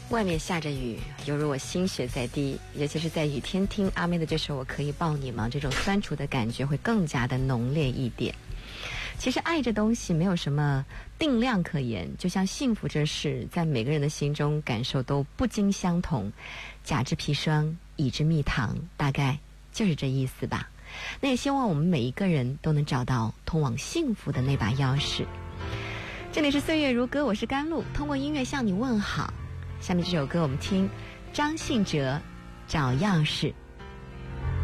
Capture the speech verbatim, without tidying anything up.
外面下着雨，犹如我心血在滴，尤其是在雨天听阿妹的这首《我可以抱你吗》，这种酸楚的感觉会更加的浓烈一点。其实爱这东西没有什么定量可言，就像幸福这事，在每个人的心中感受都不尽相同。甲之砒霜，乙之蜜糖，大概就是这意思吧。那也希望我们每一个人都能找到通往幸福的那把钥匙。这里是岁月如歌，我是甘露，通过音乐向你问好。下面这首歌我们听张信哲找钥匙。